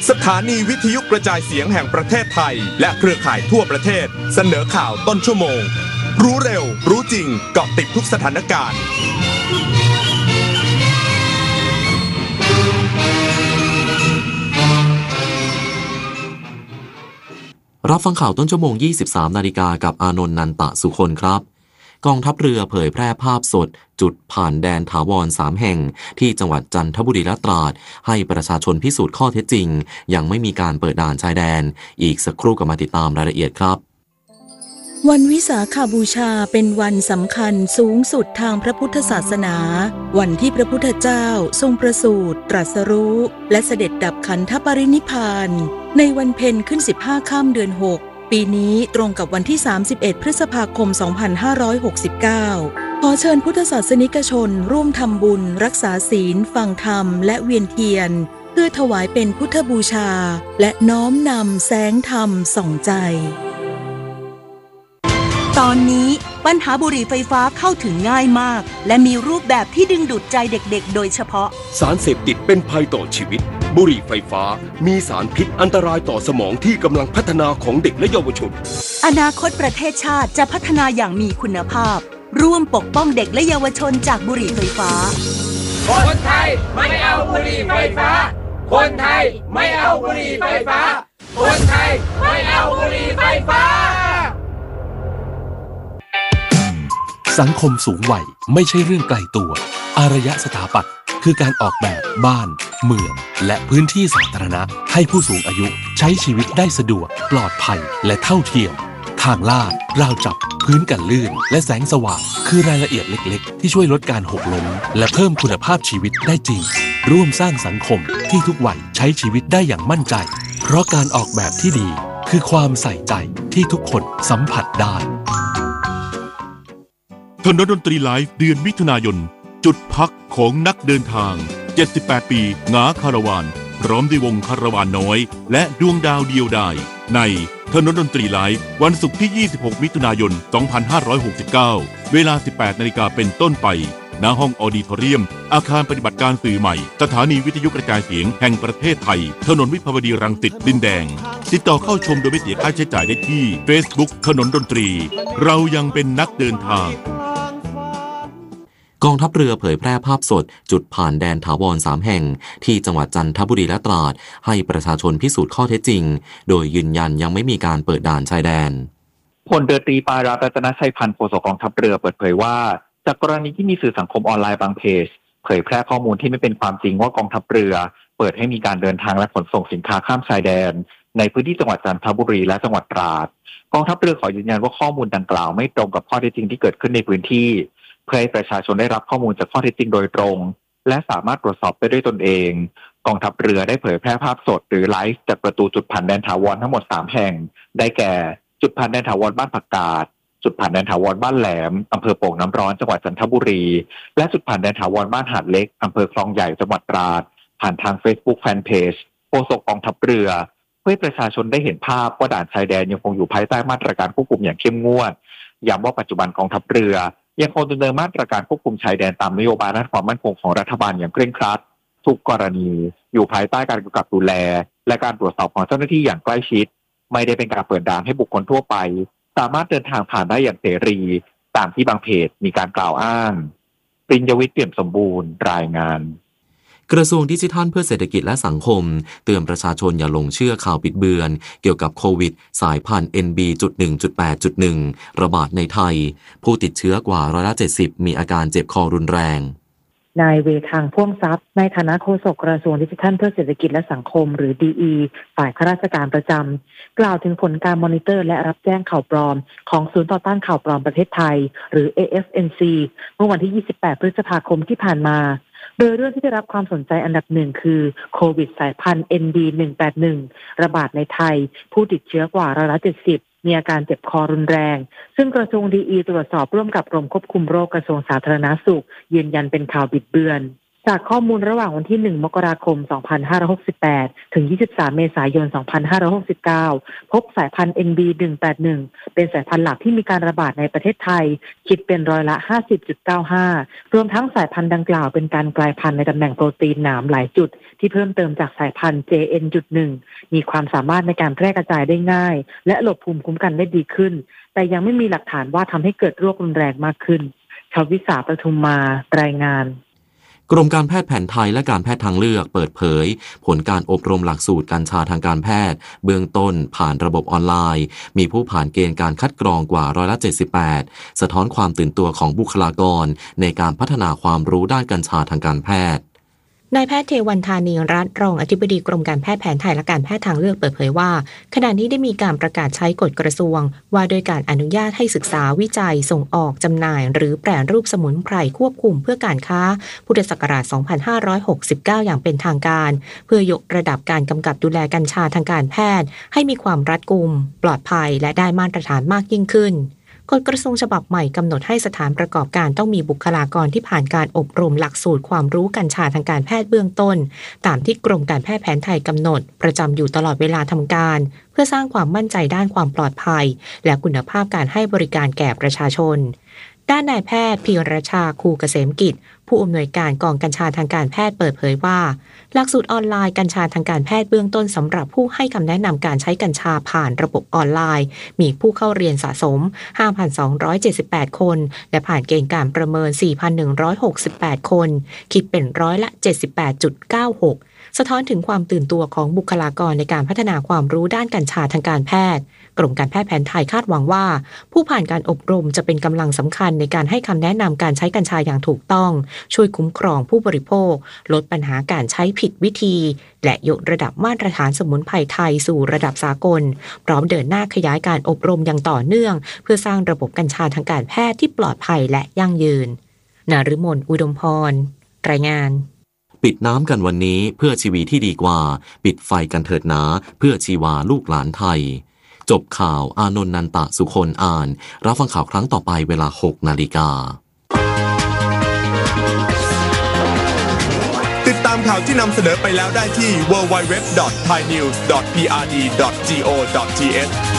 สถานีวิทยุกระจายเสียงแห่งประเทศไทยและเครือข่ายทั่วประเทศเสนอข่าวต้นชั่วโมงรู้เร็วรู้จริงเกาะติดทุกสถานการณ์รับฟังข่าวต้นชั่วโมง 23 นาฬิกากับอานนท์ นันตะสุคนครับกองทัพเรือเผยแพร่ภาพสดจุดผ่านแดนถาวร3แห่งที่จังหวัดจันทบุรีและตราดให้ประชาชนพิสูจน์ข้อเท็จจริงยังไม่มีการเปิดด่านชายแดนอีกสักครู่ก็มาติดตามรายละเอียดครับวันวิสาขบูชาเป็นวันสำคัญสูงสุดทางพระพุทธศาสนาวันที่พระพุทธเจ้าทรงประสูติตรัสรู้และเสด็จดับขันธปรินิพพานในวันเพ็ญขึ้น15ค่ำเดือน6ปีนี้ตรงกับวันที่31พฤษภาคม2569ขอเชิญพุทธศาสนิกชนร่วมทำบุญรักษาศีลฟังธรรมและเวียนเทียนเพื่อถวายเป็นพุทธบูชาและน้อมนำแสงธรรมส่องใจตอนนี้ปัญหาบุหรี่ไฟฟ้าเข้าถึงง่ายมากและมีรูปแบบที่ดึงดูดใจเด็กๆโดยเฉพาะสารเสพติดเป็นภัยต่อชีวิตบุหรี่ไฟฟ้ามีสารพิษอันตรายต่อสมองที่กำลังพัฒนาของเด็กและเยาวชนอนาคตประเทศชาติจะพัฒนาอย่างมีคุณภาพร่วมปกป้องเด็กและเยาวชนจากบุหรี่ไฟฟ้าคนไทยไม่เอาบุหรี่ไฟฟ้าคนไทยไม่เอาบุหรี่ไฟฟ้าคนไทยไม่เอาบุหรี่ไฟฟ้าสังคมสูงวัยไม่ใช่เรื่องไกลตัวอารยสถาปัตย์คือการออกแบบบ้านเมืองและพื้นที่สาธารณะให้ผู้สูงอายุใช้ชีวิตได้สะดวกปลอดภัยและเท่าเทียมทางลาดราวจับพื้นกันลื่นและแสงสว่างคือรายละเอียดเล็กๆที่ช่วยลดการหกล้มและเพิ่มคุณภาพชีวิตได้จริงร่วมสร้างสังคมที่ทุกวัยใช้ชีวิตได้อย่างมั่นใจเพราะการออกแบบที่ดีคือความใส่ใจที่ทุกคนสัมผัสได้ถนนดนตรีไลฟ์เดือนมิถุนายนจุดพักของนักเดินทาง78ปีหงาคาราวานพร้อมด้วยวงคาราวานน้อยและดวงดาวเดียวดายในถนนดนตรีไลฟ์วันศุกร์ที่26มิถุนายน2569เวลา 18 นาฬิกาเป็นต้นไปณห้องออดิทอเรียมอาคารปฏิบัติการสื่อใหม่สถานีวิทยุกระจายเสียงแห่งประเทศไทยถนนวิภาวดีรังสิตดินแดงติดต่อเข้าชมโดยไม่เสียค่าใช้จ่ายได้ที่ Facebook ถนนดนตรีเรายังเป็นนักเดินทางกองทัพเรือเผยแพร่ภาพสดจุดผ่านแดนถาวร3แห่งที่จังหวัดจันทบุรีและตราดให้ประชาชนพิสูจน์ข้อเท็จจริงโดยยืนยันยังไม่มีการเปิดด่านชายแดนพลเรือตรีปารารัตนชัยพันธ์โฆษกกองทัพเรือเปิดเผยว่าจากกรณีที่มีสื่อสังคมออนไลน์บางเพจเผยแพร่ข้อมูลที่ไม่เป็นความจริงว่ากองทัพเรือเปิดให้มีการเดินทางและขนส่งสินค้าข้ามชายแดนในพื้นที่จังหวัดจันทบุรีและจังหวัดตราดกองทัพเรือขอยืนยันว่าข้อมูลดังกล่าวไม่ตรงกับข้อเท็จจริงที่เกิดขึ้นในพื้นที่เพื่อให้ประชาชนได้รับข้อมูลจากข้อเท็จจริงโดยตรงและสามารถตรวจสอบได้ด้วยตนเองกองทัพเรือได้เผยแพร่ภาพสดหรือไลฟ์จากประตูจุดผ่านแดนถาวรทั้งหมด3แห่งได้แก่จุดผ่านแดนถาวรบ้านผักกาดจุดผ่านแดนถาวรบ้านแหลมอำเภอโป่งน้ำร้อนจังหวัดจันทบุรีและจุดผ่านแดนถาวรบ้านหาดเล็กอำเภอคลองใหญ่จังหวัดตราดผ่านทาง Facebook Fanpage โฆษกกองทัพเรือเพื่อให้ประชาชนได้เห็นภาพว่าด่านชายแดนยังคงอยู่ภายใต้มาตรการควบคุมอย่างเข้มงวดย้ำว่าปัจจุบันกองทัพเรือยังคงดำเนินมาตรการควบคุมชายแดนตามนโยบายด้านความมั่นคงของรัฐบาลอย่างเคร่งครัดทุกกรณีอยู่ภายใต้การกำกับดูแลและการตรวจสอบของเจ้าหน้าที่อย่างใกล้ชิดไม่ได้เป็นการเปิดด่านให้บุคคลทั่วไปสามารถเดินทางผ่านได้อย่างเสรีตามที่บางเพจมีการกล่าวอ้างปริญญวิทย์เปี่ยมสมบูรณ์รายงานกระทรวงดิจิทัลเพื่อเศรษฐกิจและสังคมเตือนประชาชนอย่าหลงเชื่อข่าวบิดเบือนเกี่ยวกับโควิดสายพันธุ์ NB.1.8.1 ระบาดในไทยผู้ติดเชื้อกว่า70%มีอาการเจ็บคอรุนแรงนายเวทังพ่วงทรัพย์ในฐานะโฆษกกระทรวงดิจิทัลเพื่อเศรษฐกิจและสังคมหรือ DE ฝ่ายข้าราชการประจำกล่าวถึงผลการมอนิเตอร์และรับแจ้งข่าวปลอมของศูนย์ต่อต้านข่าวปลอมประเทศไทยหรือ AFNC เมื่อวันที่28พฤษภาคมที่ผ่านมาโดยเรื่องที่ได้รับความสนใจอันดับหนึ่งคือโควิดสายพันธุ์ NB.1.8.1 ระบาดในไทยผู้ติดเชื้อกว่า70%มีอาการเจ็บคอรุนแรงซึ่งกระทรวงดีตรวจสอบร่วมกับกรมควบคุมโรคกระทรวงสาธารณสุขยืนยันเป็นข่าวบิดเบือนจากข้อมูลระหว่างวันที่ 1 มกราคม 2568 ถึง 23 เมษายน 2569 พบสายพันธุ์ NB181 เป็นสายพันธุ์หลักที่มีการระบาดในประเทศไทยคิดเป็นร้อยละ 50.95 รวมทั้งสายพันธุ์ดังกล่าวเป็นการกลายพันธุ์ในตำแหน่งโปรตีนหนามหลายจุดที่เพิ่มเติมจากสายพันธุ์ JN.1 มีความสามารถในการแพร่กระจายได้ง่ายและหลบภูมิคุ้มกันได้ดีขึ้นแต่ยังไม่มีหลักฐานว่าทำให้เกิดโรครุนแรงมากขึ้นชวิสาประทุมมารายงานกรมการแพทย์แผนไทยและการแพทย์ทางเลือกเปิดเผยผลการอบรมหลักสูตรกัญชาทางการแพทย์เบื้องต้นผ่านระบบออนไลน์มีผู้ผ่านเกณฑ์การคัดกรองกว่า78%สะท้อนความตื่นตัวของบุคลากรในการพัฒนาความรู้ด้านกัญชาทางการแพทย์นายแพทย์เทวันธานีรัตน์รองอธิบดีกรมการแพทย์แผนไทยและการแพทย์ทางเลือกเปิดเผยว่าขณะนี้ได้มีการประกาศใช้กฎกระทรวงว่าโดยการอนุญาตให้ศึกษาวิจัยส่งออกจำหน่ายหรือแปรรูปสมุนไพรควบคุมเพื่อการค้าพุทธศักราช 2569 อย่างเป็นทางการเพื่อยกระดับการกำกับดูแลกัญชาทางการแพทย์ให้มีความรัดกุมปลอดภัยและได้มาตรฐานมากยิ่งขึ้นกฎกระทรวงฉบับใหม่กำหนดให้สถานประกอบการต้องมีบุคลากรที่ผ่านการอบรมหลักสูตรความรู้กัญชาทางการแพทย์เบื้องต้นตามที่กรมการแพทย์แผนไทยกำหนดประจำอยู่ตลอดเวลาทำการเพื่อสร้างความมั่นใจด้านความปลอดภัยและคุณภาพการให้บริการแก่ประชาชนด้านนายแพทย์พีรชาคูเกษมกิจผู้อำนวยการกองกัญชาทางการแพทย์เปิดเผยว่าหลักสูตรออนไลน์กัญชาทางการแพทย์เบื้องต้นสำหรับผู้ให้คำแนะนำการใช้กัญชาผ่านระบบออนไลน์มีผู้เข้าเรียนสะสม 5,278 คนและผ่านเกณฑ์การประเมิน 4,168 คนคิดเป็นร้อยละ 78.96 สะท้อนถึงความตื่นตัวของบุคลากรในการพัฒนาความรู้ด้านกัญชาทางการแพทย์กรมการแพทย์แผนไทยคาดหวังว่าผู้ผ่านการอบรมจะเป็นกำลังสำคัญในการให้คำแนะนำการใช้กัญชาอย่างถูกต้องช่วยคุ้มครองผู้บริโภคลดปัญหาการใช้ผิดวิธีและยกระดับมาตรฐานสมุนไพรไทยสู่ระดับสากลพร้อมเดินหน้าขยายการอบรมอย่างต่อเนื่องเพื่อสร้างระบบกัญชาทางการแพทย์ที่ปลอดภัยและยั่งยืนนฤมลอุดมพรรายงานปิดน้ำกันวันนี้เพื่อชีวิตที่ดีกว่าปิดไฟกันเถิดหนาเพื่อชีวาลูกหลานไทยจบข่าวอานนท์นันตะสุคนอ่านรับฟังข่าวครั้งต่อไปเวลา 6 นาฬิกาติดตามข่าวที่นำเสนอไปแล้วได้ที่ www.thainews.prd.go.th